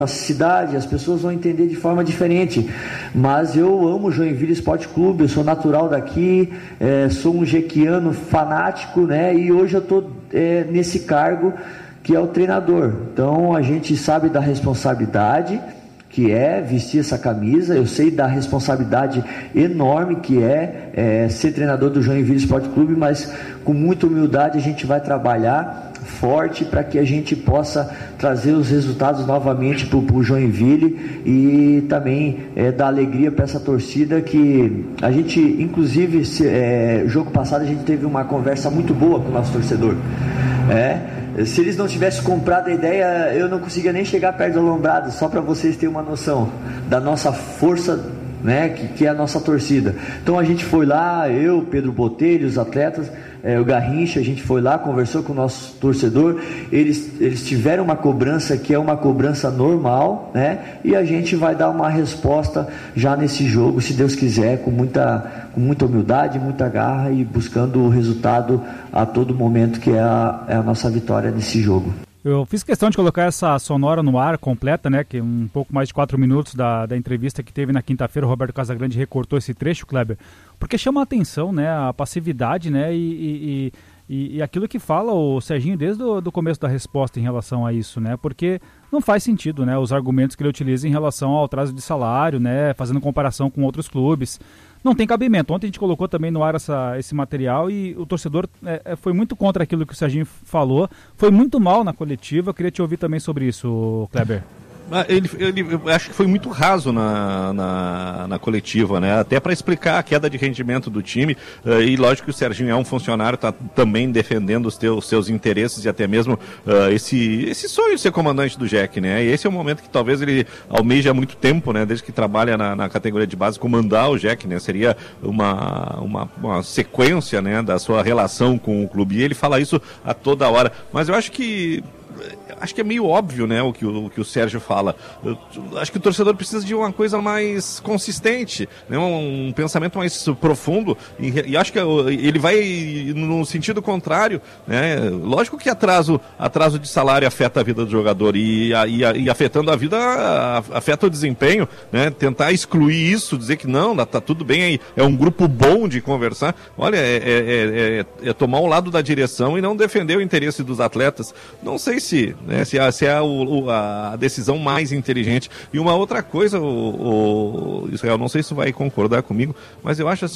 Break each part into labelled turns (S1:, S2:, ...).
S1: cidade, as pessoas vão entender de forma diferente, mas eu amo o Joinville Esporte Clube, eu sou natural daqui, sou um jequiano fanático, né? E hoje eu estou nesse cargo que é o treinador. Então a gente sabe da responsabilidade que é vestir essa camisa, eu sei da responsabilidade enorme que é ser treinador do Joinville Esporte Clube, mas com muita humildade a gente vai trabalhar forte para que a gente possa trazer os resultados novamente para o Joinville e também dar alegria para essa torcida que a gente, inclusive, jogo passado a gente teve uma conversa muito boa com o nosso torcedor. Se eles não tivessem comprado a ideia, eu não conseguia nem chegar perto do alambrado, só para vocês terem uma noção da nossa força, né, que é a nossa torcida. Então a gente foi lá, eu, Pedro Botelho, os atletas, o Garrincha, a gente foi lá, conversou com o nosso torcedor, eles tiveram uma cobrança que é uma cobrança normal, né, e a gente vai dar uma resposta já nesse jogo, se Deus quiser, com muita humildade, muita garra e buscando o resultado a todo momento, que é a nossa vitória nesse jogo.
S2: Eu fiz questão de colocar essa sonora no ar completa, né, que um pouco mais de 4 minutos da entrevista que teve na quinta-feira. O Roberto Casagrande recortou esse trecho, Kleber, porque chama a atenção, né, a passividade, né, e aquilo que fala o Serginho desde o começo da resposta em relação a isso, né, porque não faz sentido, né, os argumentos que ele utiliza em relação ao atraso de salário, né, fazendo comparação com outros clubes. Não tem cabimento. Ontem a gente colocou também no ar esse material e o torcedor foi muito contra aquilo que o Serginho falou. Foi muito mal na coletiva. Eu queria te ouvir também sobre isso, Kleber.
S3: Ele acho que foi muito raso na coletiva, né? Até para explicar a queda de rendimento do time, e lógico que o Serginho é um funcionário, está também defendendo os seus interesses e até mesmo esse sonho de ser comandante do JEC, né? E esse é um momento que talvez ele almeja há muito tempo, né? Desde que trabalha na categoria de base, comandar o JEC, né? Seria uma sequência, né, da sua relação com o clube, e ele fala isso a toda hora, mas eu acho que é meio óbvio, né, o que o Sérgio fala. Eu acho que o torcedor precisa de uma coisa mais consistente, né, um pensamento mais profundo, e acho que ele vai no sentido contrário, né. Lógico que atraso de salário afeta a vida do jogador, e afetando a vida afeta o desempenho, né. Tentar excluir isso, dizer que não, tá tudo bem aí, é um grupo bom de conversar, olha, é tomar o lado da direção e não defender o interesse dos atletas. Não sei se é a decisão mais inteligente. E uma outra coisa, Israel, não sei se vai concordar comigo, mas eu acho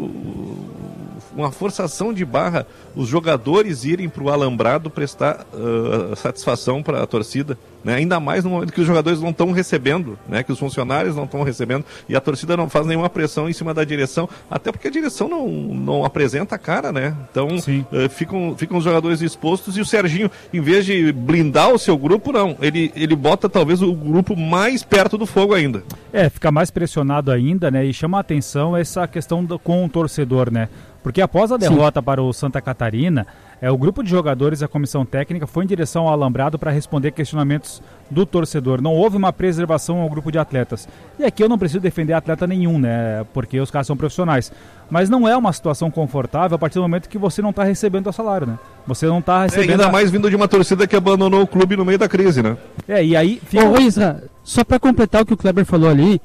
S3: uma forçação de barra os jogadores irem para o alambrado prestar satisfação para a torcida, né? Ainda mais no momento que os jogadores não estão recebendo, né? Que os funcionários não estão recebendo e a torcida não faz nenhuma pressão em cima da direção, até porque a direção não apresenta a cara, né? Então ficam os jogadores expostos, e o Serginho, em vez de blindar o seu grupo, não, ele bota talvez o grupo mais perto do fogo ainda.
S2: Fica mais pressionado ainda, né? E chama a atenção essa questão com o torcedor, né? Porque após a derrota para o Santa Catarina, o grupo de jogadores e a comissão técnica foi em direção ao alambrado para responder questionamentos do torcedor. Não houve uma preservação ao grupo de atletas. E aqui eu não preciso defender atleta nenhum, né? Porque os caras são profissionais. Mas não é uma situação confortável a partir do momento que você não está recebendo o salário, né? Você não está recebendo...
S3: ainda mais vindo de uma torcida que abandonou o clube no meio da crise, né?
S2: E aí...
S4: Ô Isra, só para completar o que o Kleber falou ali,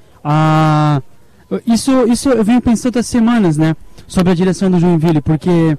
S4: isso eu venho pensando há semanas, né? Sobre a direção do Joinville, porque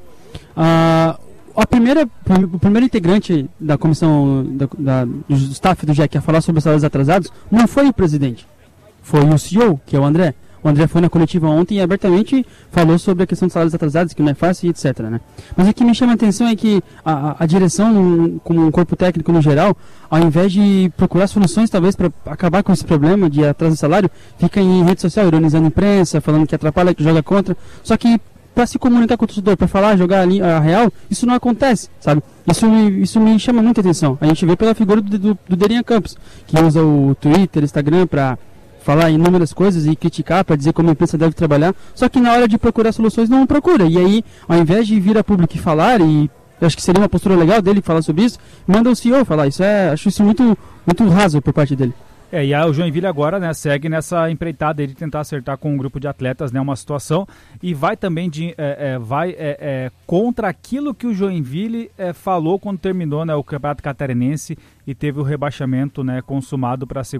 S4: o primeiro integrante da comissão do staff do JEC a falar sobre os salários atrasados não foi o presidente, foi o CEO, que é o André. O André foi na coletiva ontem e abertamente falou sobre a questão dos salários atrasados, que não é fácil e etc, né? Mas o que me chama a atenção é que a direção, como um corpo técnico no geral, ao invés de procurar soluções talvez para acabar com esse problema de atraso de salário, fica em rede social ironizando a imprensa, falando que atrapalha, que joga contra. Só que para se comunicar com o torcedor, para falar, jogar ali a real, isso não acontece, sabe? Isso me chama muita atenção. A gente vê pela figura do Derian Campos, que usa o Twitter, Instagram para falar inúmeras coisas e criticar, para dizer como a imprensa deve trabalhar, só que na hora de procurar soluções não procura. E aí, ao invés de vir a público e falar, e eu acho que seria uma postura legal dele falar sobre isso, manda o CEO falar. Acho isso muito, muito raso por parte dele.
S2: E o Joinville agora, né, segue nessa empreitada de tentar acertar com um grupo de atletas, né, uma situação, e vai também contra aquilo que o Joinville falou quando terminou, né, o Campeonato Catarinense e teve o rebaixamento, né, consumado para a